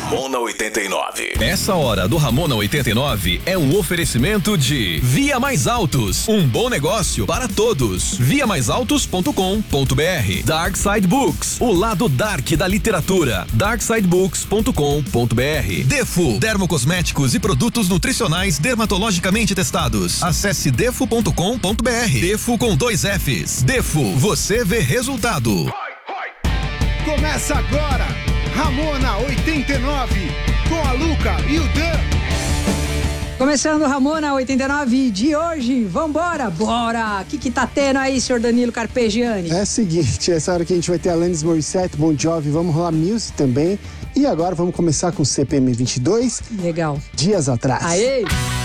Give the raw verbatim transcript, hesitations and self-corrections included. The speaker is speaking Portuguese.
Ramona oitenta e nove. Essa hora do Ramona oitenta e nove é um oferecimento de Via Mais Altos, um bom negócio para todos. via mais altos ponto com ponto br. Dark Side Books, o lado dark da literatura. dark side books ponto com ponto br. Defo, dermocosméticos e produtos nutricionais dermatologicamente testados. Acesse defo ponto com ponto br. Defo com dois Fs. Defo, você vê resultado. Começa agora, Ramona oitenta e nove, com a Luca e o Dan. Começando o Ramona oitenta e nove de hoje, vambora, bora! O que que tá tendo aí, senhor Danilo Carpegiani? É o seguinte, essa hora que a gente vai ter Alanis Morissette, Bon Jovi, vamos rolar music também. E agora vamos começar com C P M vinte e dois. Legal. Dias atrás. Aê!